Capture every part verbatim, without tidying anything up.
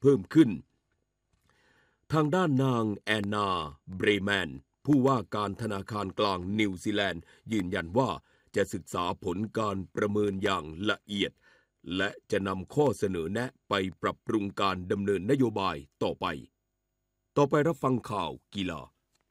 เพิ่มขึ้นทางด้านนางแอนนาเบรแมนผู้ว่าการธนาคารกลางนิวซีแลนด์ยืนยันว่าจะศึกษาผลการประเมินอย่างละเอียดและจะนำข้อเสนอแนะไปปรับปรุงการดำเนินนโยบายต่อไปต่อไปรับฟังข่าวกีฬา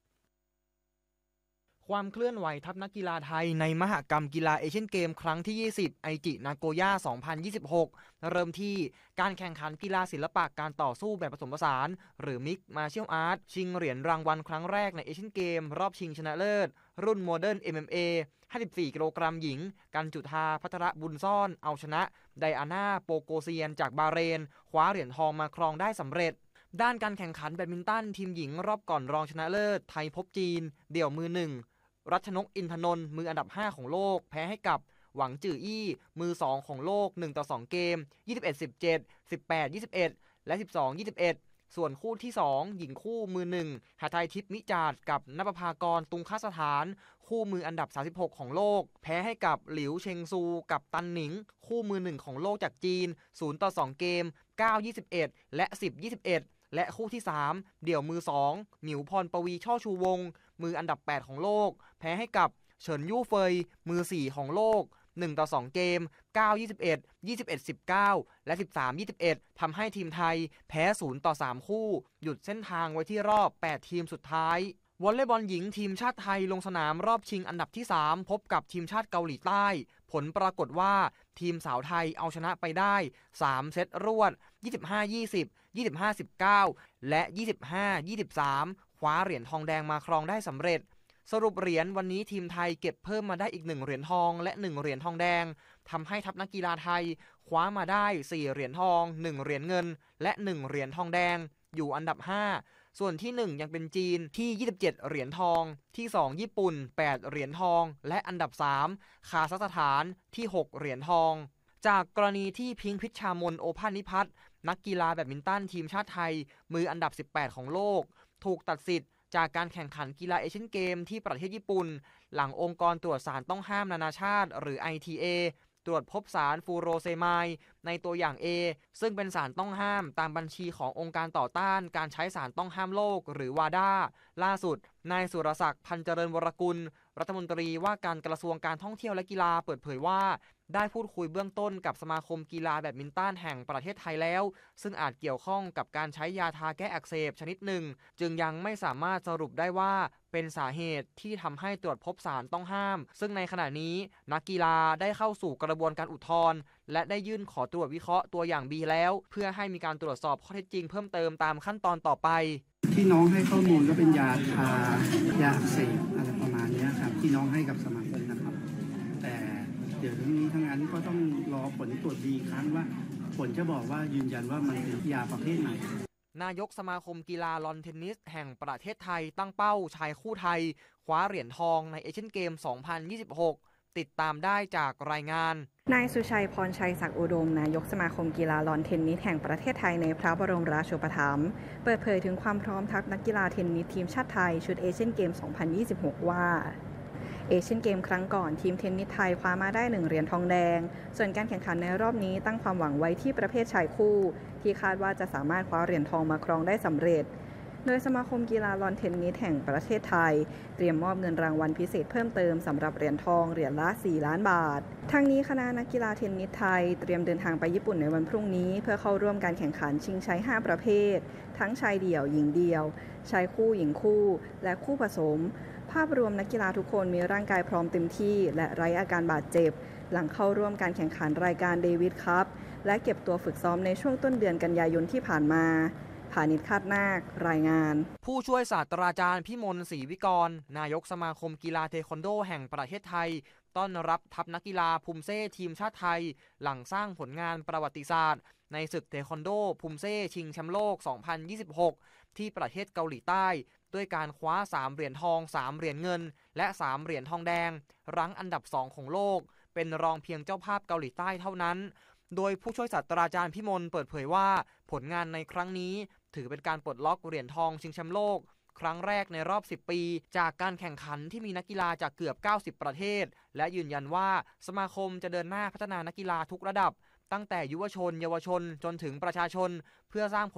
ความเคลื่อนไหวทัพนักกีฬาไทยในมหกรรมกีฬาเอเชียนเกมครั้งที่ยี่สิบไอจินาโกย่าสองพันยี่สิบหกเริ่มที่การแข่งขันกีฬาศิลปะการต่อสู้แบบผสมผสานหรือ Mixed Martial Arts ชิงเหรียญรางวัลครั้งแรกในเอเชียนเกมรอบชิงชนะเลิศรุ่นโมเดิร์น เอ็ม เอ็ม เอ ห้าสิบสี่กิโลกรัมหญิงกันจุธาภัทรบุญซ่อนเอาชนะไดอาน่าโปโกเซียนจากบาห์เรนคว้าเหรียญทองมาครองได้สำเร็จด้านการแข่งขันแบดมินตันทีมหญิงรอบก่อนรองชนะเลิศไทยพบจีนเดี่ยวมือหนึ่งรัชนกอินทนนท์มืออันดับห้าของโลกแพ้ให้กับหวังจื่ออี้มือสองของโลกหนึ่งต่อสองเกม ยี่สิบเอ็ด สิบเจ็ด สิบแปด ยี่สิบเอ็ด และ สิบสอง ยี่สิบเอ็ด ส่วนคู่ที่สองหญิงคู่มือหนึ่งหทัยทิพย์มิจาดกับณปภากรตุงคสถานคู่มืออันดับสามสิบหกของโลกแพ้ให้กับหลิวเชงซูกับตันหนิงคู่มือหนึ่งของโลกจากจีนศูนย์ต่อสองเกม เก้า ยี่สิบเอ็ด และ สิบ ยี่สิบเอ็ดและคู่ที่สามเดี่ยวมือสองหมิวพรปวีช่อชูวงมืออันดับแปดของโลกแพ้ให้กับเฉินยู่เฟยมือสี่ของโลกหนึ่งต่อสองเกม เก้า ยี่สิบเอ็ด ยี่สิบเอ็ด สิบเก้า และ สิบสาม ยี่สิบเอ็ดทำให้ทีมไทยแพ้ศูนย์ต่อสามคู่หยุดเส้นทางไว้ที่รอบแปดทีมสุดท้ายวอลเลย์บอลหญิงทีมชาติไทยลงสนามรอบชิงอันดับที่สามพบกับทีมชาติเกาหลีใต้ผลปรากฏว่าทีมสาวไทยเอาชนะไปได้สามเซตรวด ยี่สิบห้า ยี่สิบ ยี่สิบห้า สิบเก้า และ ยี่สิบห้า ยี่สิบสาม คว้าเหรียญทองแดงมาครองได้สำเร็จสรุปเหรียญวันนี้ทีมไทยเก็บเพิ่มมาได้อีกหนึ่งเหรียญทองและหนึ่งเหรียญทองแดงทำให้ทัพนักกีฬาไทยคว้ามาได้สี่เหรียญทองหนึ่งเหรียญเงินและหนึ่งเหรียญทองแดงอยู่อันดับห้าส่วนที่หนึ่งยังเป็นจีนที่ยี่สิบเจ็ดเหรียญทองที่สองญี่ปุ่นแปดเหรียญทองและอันดับสามคาซัคสถานที่หกเหรียญทองจากกรณีที่พิงค์พิชชามนโอภาสนิพัฒน์นักกีฬาแบดมินตันทีมชาติไทยมืออันดับสิบแปดของโลกถูกตัดสิทธิ์จากการแข่งขันกีฬาเอเชียนเกมที่ประเทศญี่ปุ่นหลังองค์กรตรวจสารต้องห้ามนานาชาติหรือ ไอ ที เอ ตรวจพบสารฟูโรเซไมด์ในตัวอย่าง A ซึ่งเป็นสารต้องห้ามตามบัญชีขององค์การต่อต้านการใช้สารต้องห้ามโลกหรือวาดาล่าสุดนายสุรศักดิ์พันเจริญวรกุลรัฐมนตรีว่าการกระทรวงการท่องเที่ยวและกีฬาเปิดเผยว่าได้พูดคุยเบื้องต้นกับสมาคมกีฬาแบดมินตันแห่งประเทศไทยแล้วซึ่งอาจเกี่ยวข้องกับการใช้ยาทาแก้อักเสบชนิดหนึ่งจึงยังไม่สามารถสรุปได้ว่าเป็นสาเหตุที่ทำให้ตรวจพบสารต้องห้ามซึ่งในขณะนี้นักกีฬาได้เข้าสู่กระบวนการอุทธรณ์และได้ยื่นขอตรวจวิเคราะห์ตัวอย่าง B แล้วเพื่อให้มีการตรวจสอบข้อเท็จจริงเพิ่มเติมตามขั้นตอนต่อไปที่น้องให้ข้อมูลก็เป็นยาทายาอักเสบอะไรประมาณนี้ครับที่น้องให้กับสมาคมนะครับแต่เดี๋ยวทั้งนี้ทั้งนั้นก็ต้องรอผลตรวจดีครั้งว่าผลจะบอกว่ายืนยันว่ามันเป็นยาประเภทไหนนายกสมาคมกีฬาลอนเทนนิสแห่งประเทศไทยตั้งเป้าชายคู่ไทยคว้าเหรียญทองในเอเชียนเกม สองพันยี่สิบหก ติดตามได้จากรายงานนายสุชัยพรชัยศักดิ์อุดมนายกสมาคมกีฬาลอนเทนนิสแห่งประเทศไทยในพระบรมราชูปถัมภ์เปิดเผยถึงความพร้อมทัพนักกีฬาเทนนิสทีมชาติไทยชุดเอเชียนเกม สองพันยี่สิบหก ว่าเอเชียนเกมครั้งก่อนทีมเทนนิสไทยคว้ามาได้หนึ่งเหรียญทองแดงส่วนการแข่งขันในรอบนี้ตั้งความหวังไว้ที่ประเภทชายคู่ที่คาดว่าจะสามารถคว้าเหรียญทองมาครองได้สำเร็จโดยสมาคมกีฬาลอนเทนนิสแห่งประเทศไทยเตรียมมอบเงินรางวัลพิเศษเพิ่มเติมสำหรับเหรียญทองเหรียญละสี่ล้านบาททั้งนี้คณะนักกีฬาเทนนิสไทยเตรียมเดินทางไปญี่ปุ่นในวันพรุ่งนี้เพื่อเข้าร่วมการแข่งขันชิงชัยห้าประเภททั้งชายเดี่ยวหญิงเดี่ยวชายคู่หญิงคู่และคู่ผสมภาพรวมนักกีฬาทุกคนมีร่างกายพร้อมเต็มที่และไร้อาการบาดเจ็บหลังเข้าร่วมการแข่งขันรายการเดวิดคัพและเก็บตัวฝึกซ้อมในช่วงต้นเดือนกันยายนที่ผ่านมาพานิชคาดนาครายงานผู้ช่วยศาสตราจารย์พิมลศรีวิกรนายกสมาคมกีฬาเทควันโดแห่งประเทศไทยต้อนรับทัพนักกีฬาภูมิเซ่ทีมชาติไทยหลังสร้างผลงานประวัติศาสตร์ในศึกเทควันโดภูมิเซ่ชิงแชมป์โลก สองพันยี่สิบหก ที่ประเทศเกาหลีใต้ด้วยการคว้าสามเหรียญทองสามเหรียญเงินและสามเหรียญทองแดงรั้งอันดับสองของโลกเป็นรองเพียงเจ้าภาพเกาหลีใต้เท่านั้นโดยผู้ช่วยศาสตราจารย์พิมลเปิดเผยว่าผลงานในครั้งนี้ถือเป็นการปลดล็อกเหรียญทองชิงแชมป์โลกครั้งแรกในรอบสิบปีจากการแข่งขันที่มีนักกีฬาจากเกือบเก้าสิบประเทศและยืนยันว่าสมาคมจะเดินหน้าพัฒนานักกีฬาทุกระดับตั้งแต่ยุวชนเยาวชนจนถึงประชาชนเพื่อสร้างผล